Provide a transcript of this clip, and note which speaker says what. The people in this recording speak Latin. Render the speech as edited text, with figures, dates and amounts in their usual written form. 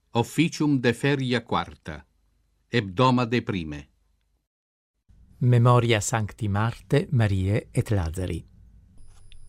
Speaker 1: Officium de feria quarta. Hebdoma de prime.
Speaker 2: Memoria Sancti Marte, Mariae et Lazari.